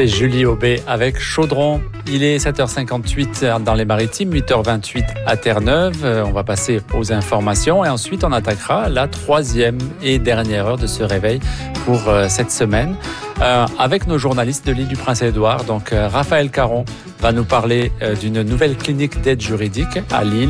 C'est Julie Aubé avec Chaudron. Il est 7h58 dans les Maritimes, 8h28 à Terre-Neuve. On va passer aux informations et ensuite on attaquera la troisième et dernière heure de ce réveil pour cette semaine avec nos journalistes de l'île du Prince-Édouard. Donc Raphaël Caron va nous parler d'une nouvelle clinique d'aide juridique à Lille.